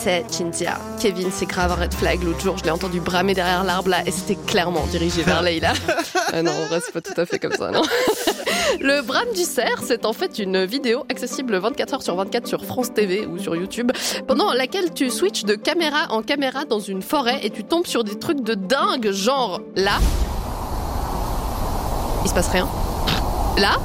c'est Cynthia. Kevin, c'est grave un red flag. L'autre jour, je l'ai entendu bramer derrière l'arbre là et c'était clairement dirigé vers Leïla. Non, en vrai, c'est pas tout à fait comme ça, non. Le brame du cerf, c'est en fait une vidéo accessible 24 heures sur 24 sur France TV ou sur YouTube, pendant laquelle tu switches de caméra en caméra dans une forêt et tu tombes sur des trucs de dingue, genre là, il se passe rien. Là,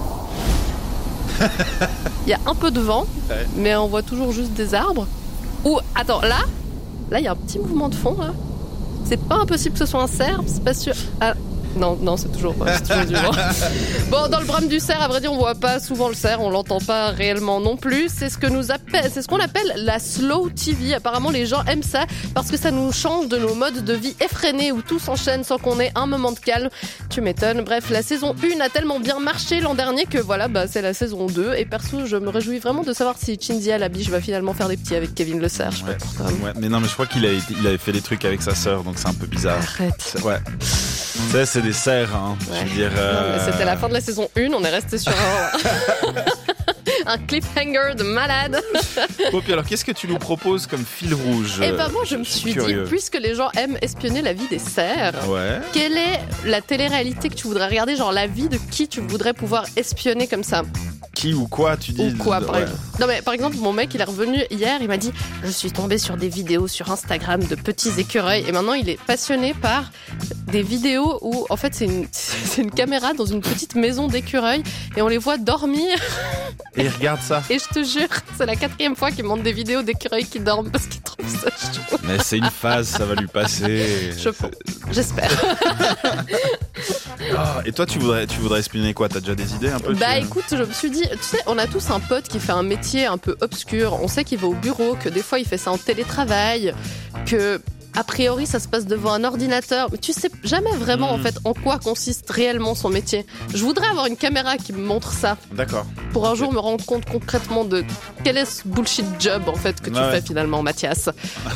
il y a un peu de vent, mais on voit toujours juste des arbres. Ou, attends, là, il y a un petit mouvement de fond, là. C'est pas impossible que ce soit un cerf, c'est pas sûr. Ah, non, c'est toujours du vent. Bon, dans le brame du cerf, à vrai dire, on voit pas souvent le cerf, on l'entend pas réellement non plus. C'est ce qu'on appelle la slow TV. Apparemment, les gens aiment ça parce que ça nous change de nos modes de vie effrénés où tout s'enchaîne sans qu'on ait un moment de calme. Tu m'étonnes. Bref, la saison 1 a tellement bien marché l'an dernier que voilà, c'est la saison 2. Et perso, je me réjouis vraiment de savoir si Cynthia, la biche, va finalement faire des petits avec Kevin le cerf. Ouais, mais non, mais je crois qu'il avait fait des trucs avec sa sœur, donc c'est un peu bizarre. Arrête. Ouais. Ça, c'est des cerfs, hein. Ouais. Je veux dire. Non, mais c'était la fin de la saison 1, on est resté sur un cliffhanger de malade. Bon, puis alors, qu'est-ce que tu nous proposes comme fil rouge? Et moi, je me suis dit, puisque les gens aiment espionner la vie des cerfs, quelle est la télé-réalité que tu voudrais regarder? Genre la vie de qui tu voudrais pouvoir espionner comme ça? Qui ou quoi, tu dis? Ou quoi, par exemple. Non, mais par exemple, mon mec, il est revenu hier, il m'a dit, je suis tombé sur des vidéos sur Instagram de petits écureuils, et maintenant, il est passionné par des vidéos où, en fait, c'est une caméra dans une petite maison d'écureuils, et on les voit dormir. Et il regarde ça. Et je te jure, c'est la 4e fois qu'il monte des vidéos d'écureuils qui dorment parce qu'il trouve ça chaud. Mais c'est une phase, ça va lui passer. J'espère. Et toi, tu voudrais espionner quoi? T'as déjà des idées un peu? Écoute, je me suis dit, tu sais, on a tous un pote qui fait un métier un peu obscur. On sait qu'il va au bureau, que des fois il fait ça en télétravail, que a priori ça se passe devant un ordinateur, mais tu sais jamais vraiment en fait en quoi consiste réellement son métier. Je voudrais avoir une caméra qui me montre ça. D'accord. Pour un jour me rendre compte concrètement de quel est ce bullshit job en fait que tu fais finalement, Mathias.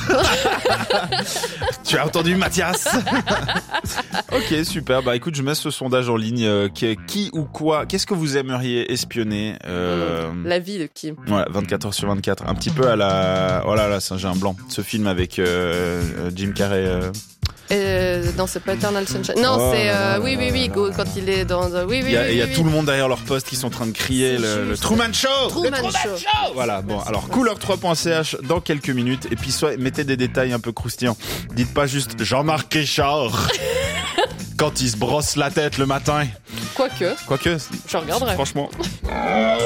Tu as entendu, Mathias? Ok, super. Bah écoute, je mets ce sondage en ligne. Qui ou quoi? Qu'est-ce que vous aimeriez espionner? La vie de qui? Ouais, 24 heures sur 24. Un petit peu à la... Oh là là, j'ai un blanc. Ce film avec Jim Carrey... Non, c'est pas Eternal Sunshine. Non, c'est oui, quand il est dans il y a tout le monde derrière leur poste qui sont en train de crier le Truman Show. Le Truman Show. Voilà, bon, alors couleur3.ch dans quelques minutes et puis mettez des détails un peu croustillants. Dites pas juste Jean-Marc Richard quand il se brosse la tête le matin. Quoique, je regarderai. Franchement.